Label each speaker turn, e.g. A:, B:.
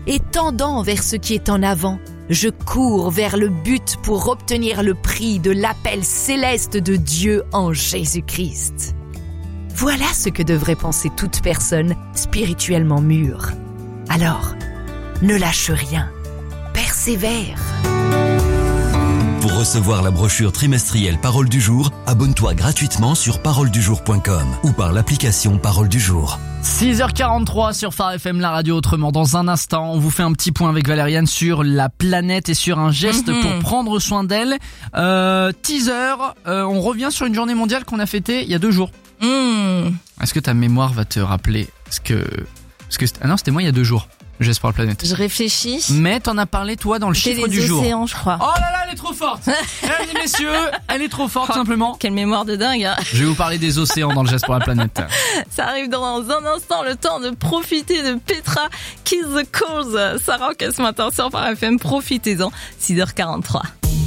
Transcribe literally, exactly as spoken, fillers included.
A: et tendant vers ce qui est en avant, je cours vers le but pour obtenir le prix de l'appel céleste de Dieu en Jésus-Christ. Voilà ce que devrait penser toute personne spirituellement mûre. Alors, ne lâche rien, persévère.
B: Pour recevoir la brochure trimestrielle Parole du jour, abonne-toi gratuitement sur parole du jour point com ou par l'application Parole du jour.
C: six heures quarante-trois sur Phare F M, la radio autrement. Dans un instant, on vous fait un petit point avec Valériane sur la planète et sur un geste mm-hmm. pour prendre soin d'elle. Euh, teaser, euh, on revient sur une journée mondiale qu'on a fêtée il y a deux jours.
D: Mm.
C: Est-ce que ta mémoire va te rappeler ce que... Parce que ah non, c'était moi il y a deux jours. Geste pour la planète.
D: Je réfléchis.
C: Mais t'en as parlé toi dans le
D: C'était
C: chiffre
D: les
C: du jour.
D: océans, je crois.
C: Oh là là, elle est trop forte. Mesdames et messieurs, elle est trop forte
D: Oh,
C: simplement.
D: Quelle mémoire de dingue, hein.
C: Je vais vous parler des océans dans le geste pour la planète.
D: Ça arrive dans un instant, le temps de profiter de Petra Kiss the Cause. Ça rock ce matin sur Phare F M, profitez-en. six heures quarante-trois.